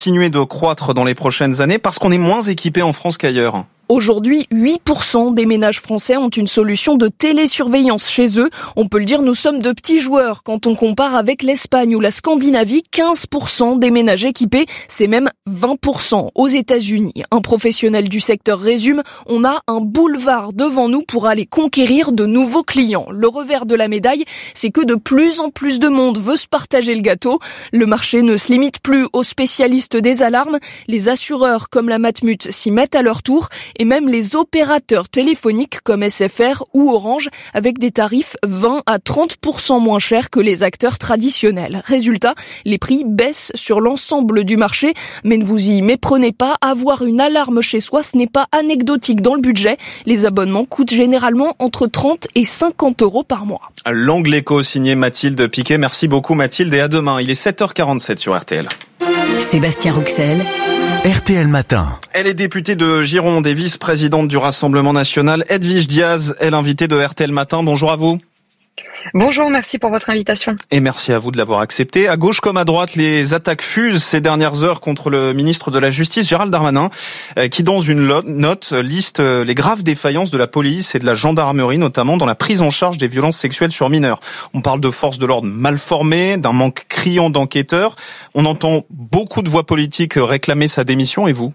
continuer de croître dans les prochaines années parce qu'on est moins équipé en France qu'ailleurs. Aujourd'hui, 8% des ménages français ont une solution de télésurveillance chez eux. On peut le dire, nous sommes de petits joueurs quand on compare avec l'Espagne ou la Scandinavie. 15% des ménages équipés, c'est même 20% aux États-Unis. Un professionnel du secteur résume, on a un boulevard devant nous pour aller conquérir de nouveaux clients. Le revers de la médaille, c'est que de plus en plus de monde veut se partager le gâteau. Le marché ne se limite plus aux spécialistes des alarmes. Les assureurs comme la Matmut s'y mettent à leur tour. Et même les opérateurs téléphoniques comme SFR ou Orange avec des tarifs 20 à 30% moins chers que les acteurs traditionnels. Résultat, les prix baissent sur l'ensemble du marché, mais ne vous y méprenez pas, avoir une alarme chez soi, ce n'est pas anecdotique dans le budget. Les abonnements coûtent généralement entre 30 et 50 euros par mois. L'Angle Écho signé Mathilde Piquet. Merci beaucoup Mathilde et à demain. Il est 7h47 sur RTL. Sébastien Rouxel. RTL Matin. Elle est députée de Gironde et vice-présidente du Rassemblement National. Edwige Diaz est l'invitée de RTL Matin. Bonjour à vous. Bonjour, merci pour votre invitation. Et merci à vous de l'avoir accepté. À gauche comme à droite, les attaques fusent ces dernières heures contre le ministre de la Justice, Gérald Darmanin, qui dans une note liste les graves défaillances de la police et de la gendarmerie, notamment dans la prise en charge des violences sexuelles sur mineurs. On parle de forces de l'ordre mal formées, d'un manque criant d'enquêteurs. On entend beaucoup de voix politiques réclamer sa démission, et vous ?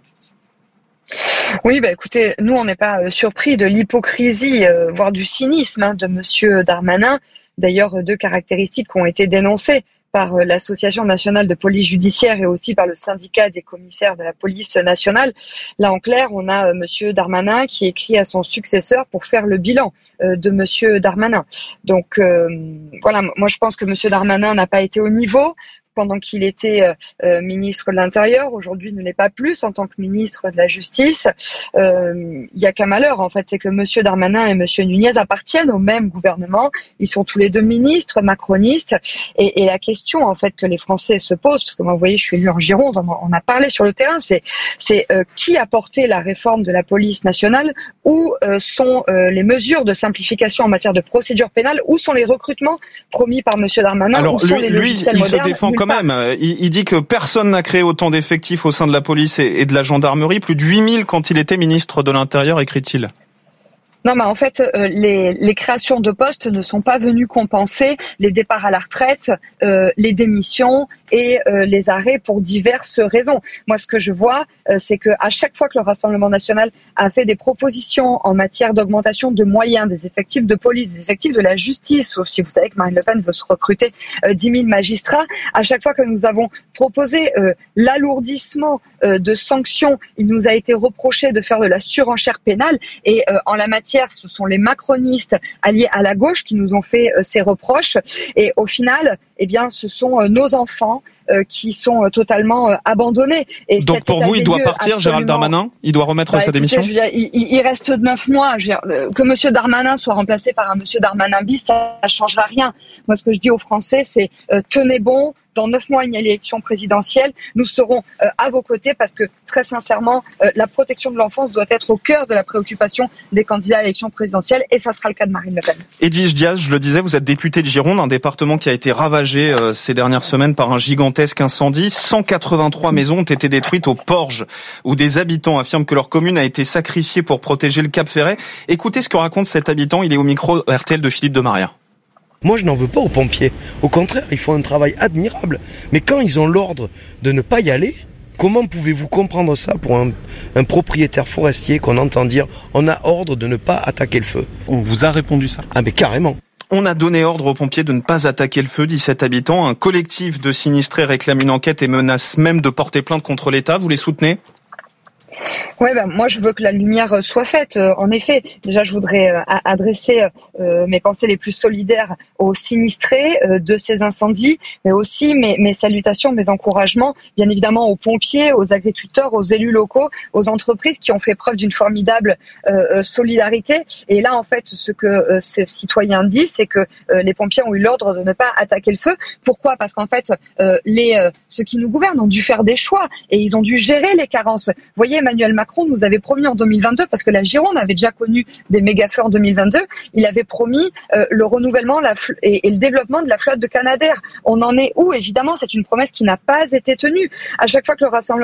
Oui, écoutez, nous on n'est pas surpris de l'hypocrisie, voire du cynisme de Monsieur Darmanin. D'ailleurs, deux caractéristiques qui ont été dénoncées par l'Association nationale de police judiciaire et aussi par le syndicat des commissaires de la police nationale. Là, en clair, on a Monsieur Darmanin qui écrit à son successeur pour faire le bilan de Monsieur Darmanin. Donc voilà, moi je pense que Monsieur Darmanin n'a pas été au niveau pendant qu'il était ministre de l'Intérieur. Aujourd'hui, il ne l'est pas plus en tant que ministre de la Justice. Il y a qu'un malheur, en fait, c'est que Monsieur Darmanin et Monsieur Nunez appartiennent au même gouvernement. Ils sont tous les deux ministres macronistes. Et la question, en fait, que les Français se posent, parce que moi, vous voyez, je suis élue en Gironde, on a parlé sur le terrain, c'est qui a porté la réforme de la police nationale? Où sont les mesures de simplification en matière de procédure pénale? Où sont les recrutements promis par Monsieur Darmanin? Alors, où sont les logiciels modernes? Se défend quand même. Il dit que personne n'a créé autant d'effectifs au sein de la police et de la gendarmerie, plus de 8000 quand il était ministre de l'Intérieur, écrit-il. Non, mais en fait, les créations de postes ne sont pas venues compenser les départs à la retraite, les démissions et les arrêts pour diverses raisons. Moi, ce que je vois, c'est que à chaque fois que le Rassemblement national a fait des propositions en matière d'augmentation de moyens, des effectifs de police, des effectifs de la justice, sauf si vous savez que Marine Le Pen veut se recruter 10 000 magistrats, à chaque fois que nous avons proposé l'alourdissement de sanctions, il nous a été reproché de faire de la surenchère pénale et en la matière, ce sont les macronistes alliés à la gauche qui nous ont fait ces reproches. Et au final, eh bien, ce sont nos enfants qui sont totalement abandonnés. Et donc pour vous, il doit partir, Gérald Darmanin? Il doit remettre sa démission? Je veux dire, il reste 9 mois. Je veux dire, que Monsieur Darmanin soit remplacé par un Monsieur Darmanin bis, ça ne changera rien. Moi, ce que je dis aux Français, c'est tenez bon. Dans 9 mois, il y a l'élection présidentielle. Nous serons à vos côtés parce que, très sincèrement, la protection de l'enfance doit être au cœur de la préoccupation des candidats à l'élection présidentielle et ça sera le cas de Marine Le Pen. Edwige Diaz, je le disais, vous êtes députée de Gironde, un département qui a été ravagé ces dernières semaines par un gigantesque incendie. 183 maisons ont été détruites au Porge, où des habitants affirment que leur commune a été sacrifiée pour protéger le Cap Ferret. Écoutez ce que raconte cet habitant, il est au micro RTL de Philippe de Maria. Moi, je n'en veux pas aux pompiers. Au contraire, ils font un travail admirable. Mais quand ils ont l'ordre de ne pas y aller, comment pouvez-vous comprendre ça pour un propriétaire forestier qu'on entend dire « on a ordre de ne pas attaquer le feu ». On vous a répondu ça? Ah mais carrément. On a donné ordre aux pompiers de ne pas attaquer le feu, dit cet habitant. Un collectif de sinistrés réclame une enquête et menace même de porter plainte contre l'État. Vous les soutenez ? Oui, moi je veux que la lumière soit faite. En effet, déjà je voudrais adresser mes pensées les plus solidaires aux sinistrés de ces incendies, mais aussi mes salutations, mes encouragements, bien évidemment aux pompiers, aux agriculteurs, aux élus locaux, aux entreprises qui ont fait preuve d'une formidable solidarité. Et là, en fait, ce que ces citoyens disent, c'est que les pompiers ont eu l'ordre de ne pas attaquer le feu. Pourquoi ? Parce qu'en fait, ceux qui nous gouvernent ont dû faire des choix et ils ont dû gérer les carences. Vous voyez, Emmanuel Macron Macron nous avait promis en 2022, parce que la Gironde avait déjà connu des méga-feux en 2022, il avait promis le renouvellement et le développement de la flotte de Canadair. On en est où? Évidemment, c'est une promesse qui n'a pas été tenue. À chaque fois que le Rassemblement